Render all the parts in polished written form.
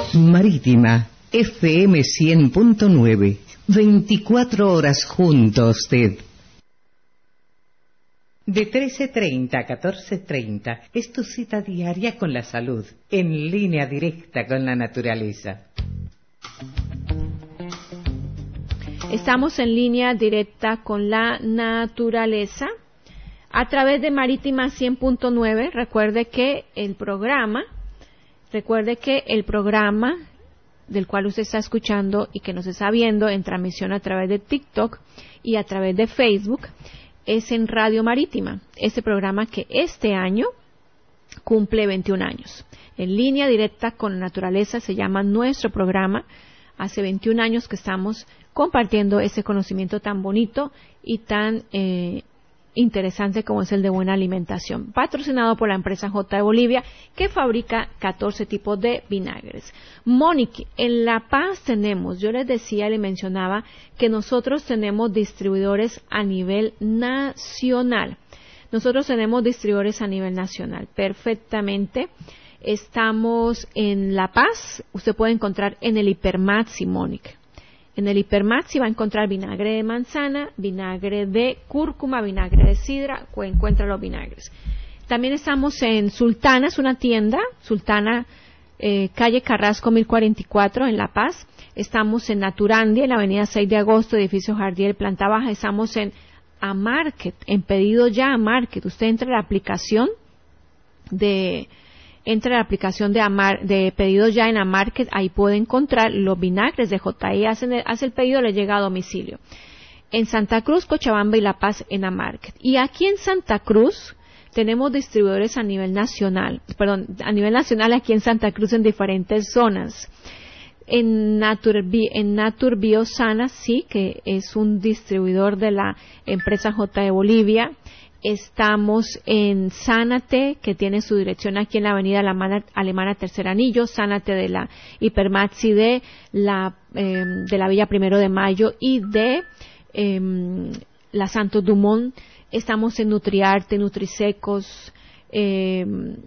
Marítima, FM 100.9. 24 horas junto a usted. De 13:30 a 14:30 es tu cita diaria con la salud, en línea directa con la naturaleza. Estamos en línea directa con la naturaleza a través de Marítima 100.9. Recuerde que el programa del cual usted está escuchando y que nos está viendo en transmisión a través de TikTok y a través de Facebook es en Radio Marítima, este programa que este año cumple 21 años. En línea directa con la naturaleza se llama nuestro programa. Hace 21 años que estamos compartiendo ese conocimiento tan bonito y tan interesante como es el de buena alimentación, patrocinado por la empresa J de Bolivia, que fabrica 14 tipos de vinagres. Mónica, en La Paz tenemos, yo les mencionaba que nosotros tenemos distribuidores a nivel nacional. Perfectamente. Estamos en La Paz, usted puede encontrar en el Hipermaxi, Mónica. En el Hipermaxi va a encontrar vinagre de manzana, vinagre de cúrcuma, vinagre de sidra, encuentra los vinagres. También estamos en Sultana, es una tienda, Sultana, calle Carrasco 1044 en La Paz. Estamos en Naturandia, en la avenida 6 de agosto, edificio Jardiel, planta baja. Estamos en Amarket, en Pedido Ya Amarket. Usted entra a la aplicación de Pedido Ya en Amarket, ahí puede encontrar los vinagres de JI, hace el pedido, le llega a domicilio. En Santa Cruz, Cochabamba y La Paz en Amarket. Y aquí en Santa Cruz tenemos distribuidores a nivel nacional aquí en Santa Cruz en diferentes zonas. En Natur Biosana, sí, que es un distribuidor de la empresa J de Bolivia. Estamos en Sánate, que tiene su dirección aquí en la avenida Alemana Tercer Anillo, Sánate de la Hipermaxi de la Villa Primero de Mayo y de la Santos Dumont. Estamos en Nutriarte, Nutrisecos, en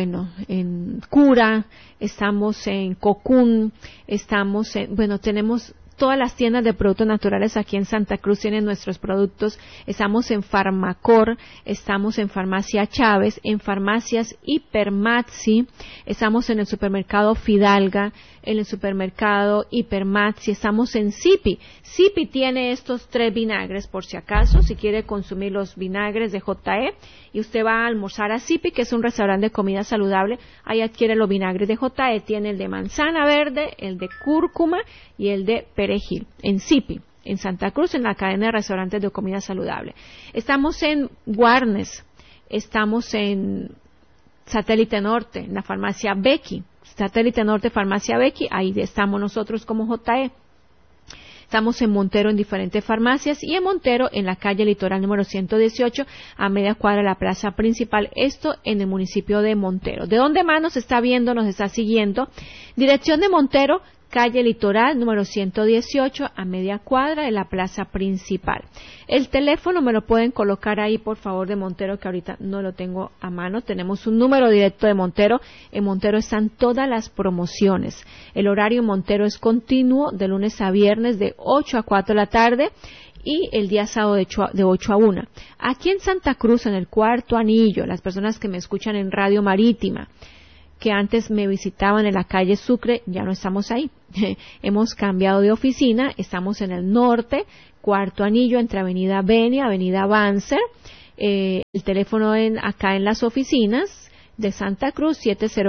Cura, estamos en Cocún, tenemos todas las tiendas de productos naturales aquí en Santa Cruz tienen nuestros productos. Estamos en Farmacor, estamos en Farmacia Chávez, en Farmacias Hipermaxi, estamos en el supermercado Fidalga, en el supermercado Hipermaxi, estamos en Zipi. Zipi tiene estos 3 vinagres por si acaso, si quiere consumir los vinagres de JE y usted va a almorzar a Zipi, que es un restaurante de comida saludable, ahí adquiere los vinagres de JE, tiene el de manzana verde, el de cúrcuma y el de perejil, en Zipi, en Santa Cruz, en la cadena de restaurantes de comida saludable. Estamos en Guarnes, estamos en Satélite Norte, en la farmacia Becky, Satélite Norte, farmacia Becky, ahí estamos nosotros como JE. Estamos en Montero en diferentes farmacias y en Montero en la calle Litoral número 118 a media cuadra de la plaza principal, esto en el municipio de Montero. ¿De dónde más nos está viendo, nos está siguiendo? Dirección de Montero, calle Litoral número 118 a media cuadra de la plaza principal. El teléfono me lo pueden colocar ahí, por favor, de Montero, que ahorita no lo tengo a mano. Tenemos un número directo de Montero. En Montero están todas las promociones. El horario en Montero es continuo de lunes a viernes de 8 a 4 de la tarde y el día sábado de 8 a 1. Aquí en Santa Cruz, en el Cuarto Anillo, las personas que me escuchan en Radio Marítima, que antes me visitaban en la calle Sucre, ya no estamos ahí. Hemos cambiado de oficina, estamos en el norte, Cuarto Anillo, entre Avenida Beni, Avenida Banzer. El teléfono acá en las oficinas de Santa Cruz,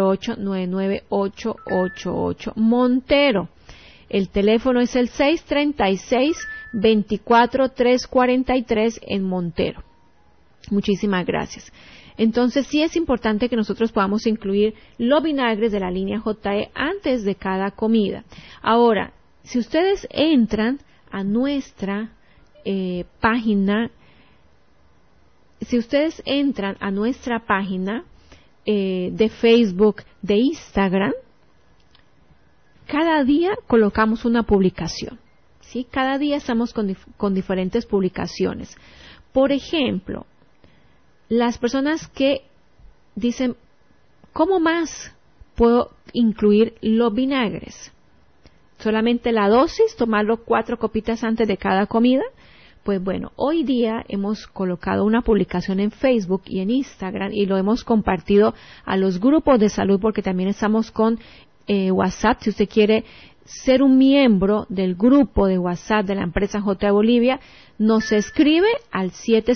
708-99888. Montero, el teléfono es el 636-24343 en Montero. Muchísimas gracias. Entonces, sí es importante que nosotros podamos incluir los vinagres de la línea JE antes de cada comida. Ahora, si ustedes entran a nuestra página, de Facebook, de Instagram, cada día colocamos una publicación, ¿sí? Cada día estamos con diferentes publicaciones. Por ejemplo, las personas que dicen, ¿cómo más puedo incluir los vinagres. Solamente la dosis, tomarlo 4 copitas antes de cada comida. Pues bueno, hoy día hemos colocado una publicación en Facebook y en Instagram y lo hemos compartido a los grupos de salud porque también estamos con WhatsApp. Si usted quiere ser un miembro del grupo de WhatsApp de la empresa J. Bolivia, nos escribe al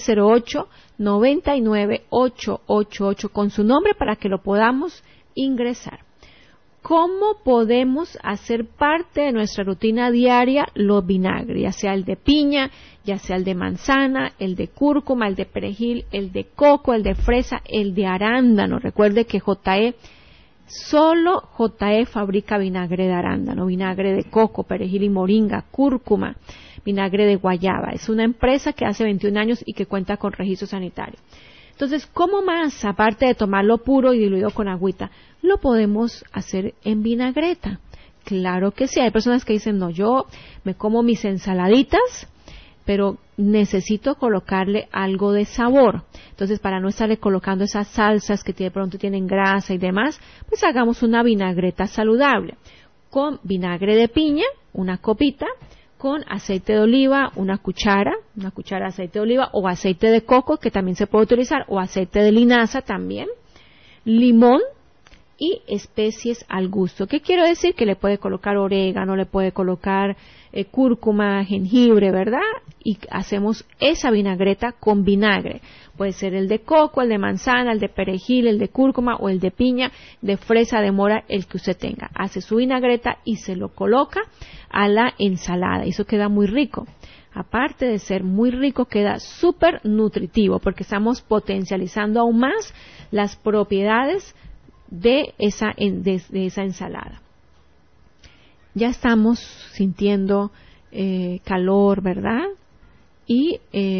708-99-888 con su nombre para que lo podamos ingresar. ¿Cómo podemos hacer parte de nuestra rutina diaria los vinagres? Ya sea el de piña, ya sea el de manzana, el de cúrcuma, el de perejil, el de coco, el de fresa, el de arándano. Recuerde que solo JE fabrica vinagre de arándano, vinagre de coco, perejil y moringa, cúrcuma, vinagre de guayaba. Es una empresa que hace 21 años y que cuenta con registro sanitario. Entonces, ¿cómo más, aparte de tomarlo puro y diluido con agüita, lo podemos hacer en vinagreta? Claro que sí. Hay personas que dicen, no, yo me como mis ensaladitas, pero necesito colocarle algo de sabor. Entonces, para no estarle colocando esas salsas que de pronto tienen grasa y demás, pues hagamos una vinagreta saludable. Con vinagre de piña, una copita, con aceite de oliva, una cuchara de aceite de oliva o aceite de coco que también se puede utilizar o aceite de linaza también, limón y especies al gusto. ¿Qué quiero decir? Que le puede colocar orégano, le puede colocar cúrcuma, jengibre, ¿verdad? Y hacemos esa vinagreta con vinagre. Puede ser el de coco, el de manzana, el de perejil, el de cúrcuma o el de piña, de fresa, de mora, el que usted tenga. Hace su vinagreta y se lo coloca a la ensalada. Eso queda muy rico. Aparte de ser muy rico, queda súper nutritivo porque estamos potencializando aún más las propiedades de esa ensalada. Ya estamos sintiendo calor, ¿verdad? Y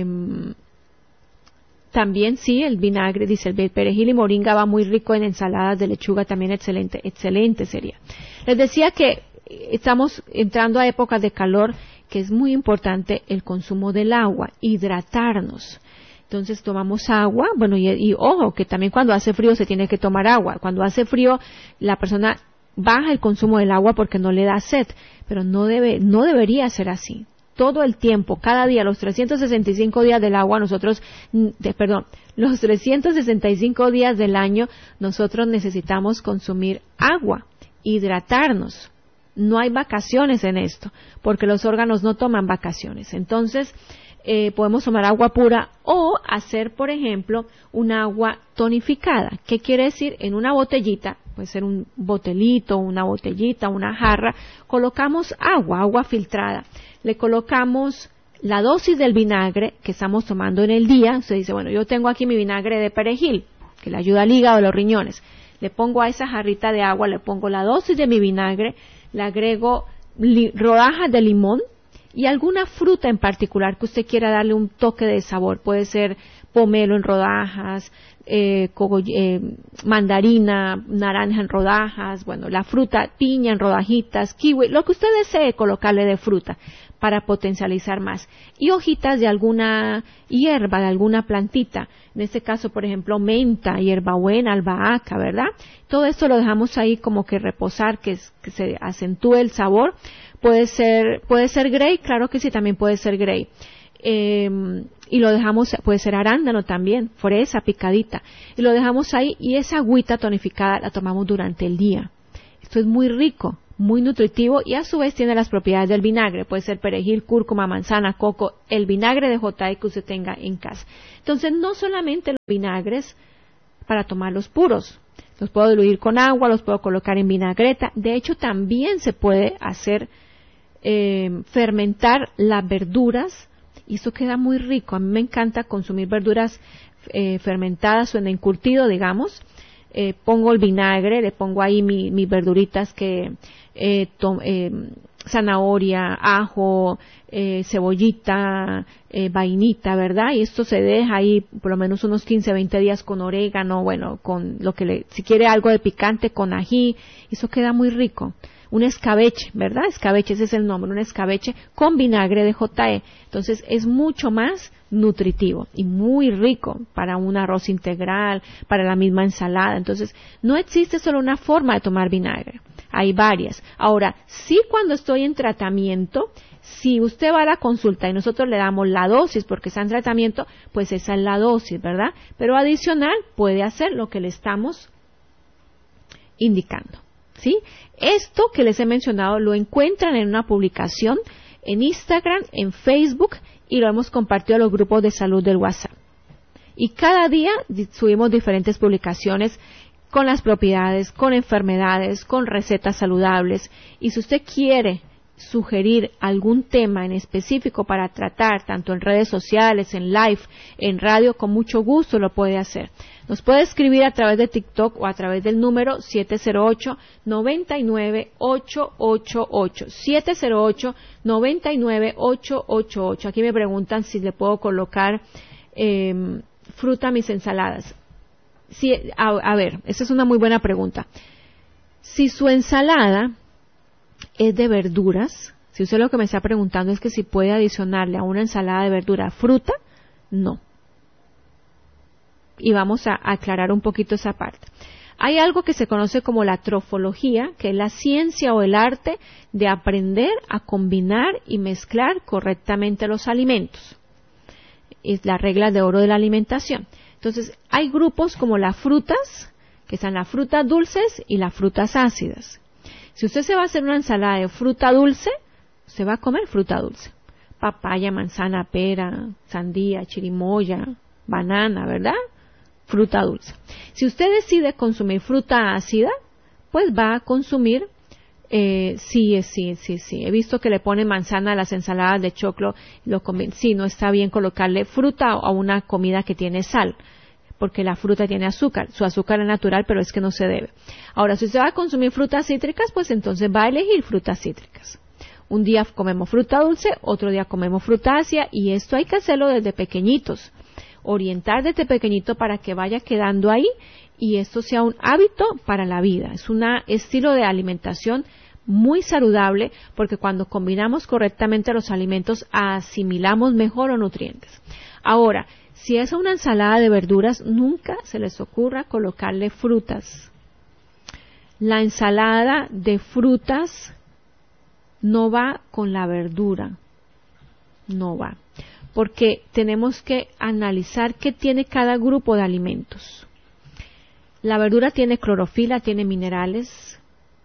también sí, el vinagre, dice el perejil y moringa va muy rico en ensaladas de lechuga, también excelente sería. Les decía que estamos entrando a épocas de calor, que es muy importante el consumo del agua, hidratarnos. Entonces tomamos agua, bueno, y ojo, que también cuando hace frío se tiene que tomar agua. Cuando hace frío, la persona baja el consumo del agua porque no le da sed, pero no debería ser así. Todo el tiempo, cada día, los 365 días del agua, los 365 días del año, nosotros necesitamos consumir agua, hidratarnos. No hay vacaciones en esto, porque los órganos no toman vacaciones. Entonces, podemos tomar agua pura o hacer, por ejemplo, un agua tonificada. ¿Qué quiere decir? En una botellita, puede ser un botelito, una botellita, una jarra, colocamos agua filtrada. Le colocamos la dosis del vinagre que estamos tomando en el día. Usted dice, bueno, yo tengo aquí mi vinagre de perejil, que le ayuda al hígado, a los riñones. Le pongo a esa jarrita de agua, le pongo la dosis de mi vinagre, le agrego rodajas de limón, y alguna fruta en particular que usted quiera darle un toque de sabor. Puede ser pomelo en rodajas, mandarina, naranja en rodajas, bueno, la fruta, piña en rodajitas, kiwi, lo que usted desee colocarle de fruta para potencializar más. Y hojitas de alguna hierba, de alguna plantita. En este caso, por ejemplo, menta, hierbabuena, albahaca, ¿verdad? Todo esto lo dejamos ahí como que reposar, que se acentúe el sabor. Puede ser Grey, claro que sí, también puede ser Grey. Y lo dejamos, puede ser arándano también, fresa picadita. Y lo dejamos ahí y esa agüita tonificada la tomamos durante el día. Esto es muy rico, muy nutritivo y a su vez tiene las propiedades del vinagre. Puede ser perejil, cúrcuma, manzana, coco, el vinagre de JE que usted tenga en casa. Entonces, no solamente los vinagres para tomarlos puros. Los puedo diluir con agua, los puedo colocar en vinagreta. De hecho, también se puede hacer fermentar las verduras y eso queda muy rico. A mí me encanta consumir verduras fermentadas o en encurtido, digamos. Pongo el vinagre, le pongo ahí mis verduritas que zanahoria, ajo, cebollita, vainita, ¿verdad? Y esto se deja ahí por lo menos unos 15, 20 días con orégano, bueno, con lo que si quiere algo de picante, con ají, eso queda muy rico. Un escabeche, ¿verdad? Escabeche, ese es el nombre, un escabeche con vinagre de JE. Entonces es mucho más nutritivo y muy rico para un arroz integral, para la misma ensalada. Entonces no existe solo una forma de tomar vinagre, hay varias. Ahora, sí, cuando estoy en tratamiento, si usted va a la consulta y nosotros le damos la dosis porque está en tratamiento, pues esa es la dosis, ¿verdad? Pero adicional puede hacer lo que le estamos indicando, ¿sí? Esto que les he mencionado lo encuentran en una publicación en Instagram, en Facebook, y lo hemos compartido a los grupos de salud del WhatsApp. Y cada día subimos diferentes publicaciones con las propiedades, con enfermedades, con recetas saludables. Y si usted quiere sugerir algún tema en específico para tratar, tanto en redes sociales, en live, en radio, con mucho gusto lo puede hacer. Nos puede escribir a través de TikTok o a través del número 708-99888. 708-99888. Aquí me preguntan si le puedo colocar fruta a mis ensaladas. Sí, a ver, esa es una muy buena pregunta. Si su ensalada es de verduras, si usted lo que me está preguntando es que si puede adicionarle a una ensalada de verdura fruta, no. Y vamos a aclarar un poquito esa parte. Hay algo que se conoce como la trofología, que es la ciencia o el arte de aprender a combinar y mezclar correctamente los alimentos. Es la regla de oro de la alimentación. Entonces, hay grupos como las frutas, que están las frutas dulces y las frutas ácidas. Si usted se va a hacer una ensalada de fruta dulce, usted va a comer fruta dulce. Papaya, manzana, pera, sandía, chirimoya, banana, ¿verdad? Fruta dulce. Si usted decide consumir fruta ácida, pues va a consumir, sí. He visto que le ponen manzana a las ensaladas de choclo. Sí, no está bien colocarle fruta a una comida que tiene sal, porque la fruta tiene azúcar. Su azúcar es natural, pero es que no se debe. Ahora, si usted va a consumir frutas cítricas, pues entonces va a elegir frutas cítricas. Un día comemos fruta dulce, otro día comemos fruta ácida, y esto hay que hacerlo desde pequeñitos. Orientar desde pequeñito para que vaya quedando ahí y esto sea un hábito para la vida. Es un estilo de alimentación muy saludable porque cuando combinamos correctamente los alimentos asimilamos mejor los nutrientes. Ahora, si es una ensalada de verduras, nunca se les ocurra colocarle frutas. La ensalada de frutas no va con la verdura, no va. Porque tenemos que analizar qué tiene cada grupo de alimentos. La verdura tiene clorofila, tiene minerales,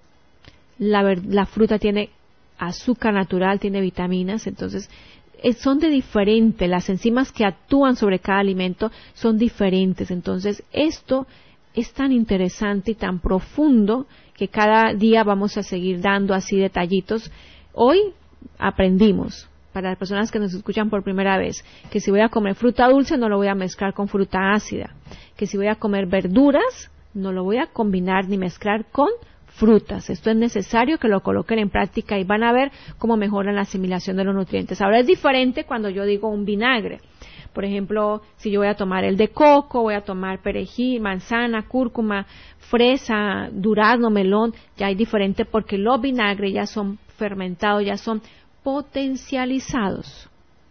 la fruta tiene azúcar natural, tiene vitaminas, entonces son de diferente, las enzimas que actúan sobre cada alimento son diferentes, entonces esto es tan interesante y tan profundo que cada día vamos a seguir dando así detallitos. Hoy aprendimos, para las personas que nos escuchan por primera vez, que si voy a comer fruta dulce no lo voy a mezclar con fruta ácida, que si voy a comer verduras no lo voy a combinar ni mezclar con frutas. Esto es necesario que lo coloquen en práctica y van a ver cómo mejoran la asimilación de los nutrientes. Ahora es diferente cuando yo digo un vinagre. Por ejemplo, si yo voy a tomar el de coco, voy a tomar perejil, manzana, cúrcuma, fresa, durazno, melón, ya hay diferente porque los vinagres ya son fermentados, ya son potencializados.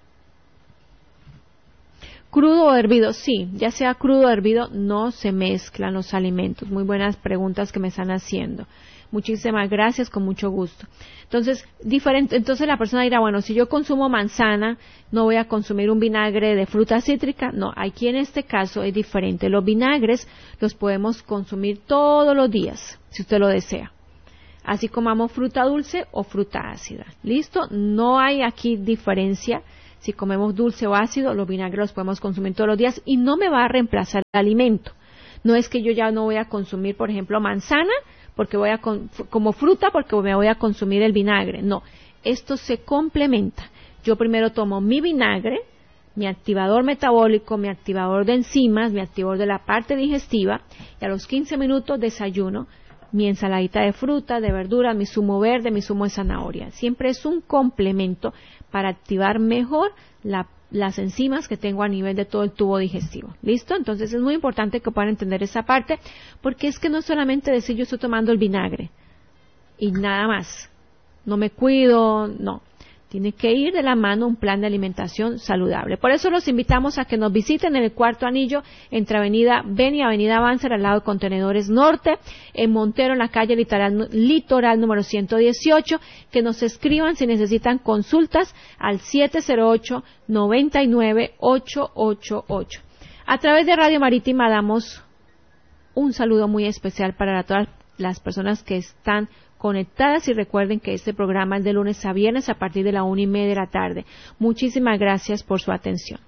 Crudo o hervido, sí, ya sea crudo o hervido, no se mezclan los alimentos. Muy buenas preguntas que me están haciendo. Muchísimas gracias, con mucho gusto. Entonces la persona dirá, bueno, si yo consumo manzana, no voy a consumir un vinagre de fruta cítrica. No, aquí en este caso es diferente. Los vinagres los podemos consumir todos los días, si usted lo desea. Así comamos fruta dulce o fruta ácida. ¿Listo? No hay aquí diferencia. Si comemos dulce o ácido, los vinagres los podemos consumir todos los días y no me va a reemplazar el alimento. No es que yo ya no voy a consumir, por ejemplo, manzana porque como fruta porque me voy a consumir el vinagre. No, esto se complementa. Yo primero tomo mi vinagre, mi activador metabólico, mi activador de enzimas, mi activador de la parte digestiva y a los 15 minutos desayuno mi ensaladita de fruta, de verduras, mi zumo verde, mi zumo de zanahoria. Siempre es un complemento para activar mejor las enzimas que tengo a nivel de todo el tubo digestivo. ¿Listo? Entonces es muy importante que puedan entender esa parte, porque es que no es solamente decir yo estoy tomando el vinagre y nada más, no me cuido, no. Tiene que ir de la mano un plan de alimentación saludable. Por eso los invitamos a que nos visiten en el Cuarto Anillo, entre Avenida Beni y Avenida Avancer, al lado de Contenedores Norte, en Montero, en la calle Litoral número 118, que nos escriban si necesitan consultas al 708-99-888. A través de Radio Marítima damos un saludo muy especial para todas las personas que están conectadas, y recuerden que este programa es de lunes a viernes a partir de la 1:30 de la tarde. Muchísimas gracias por su atención.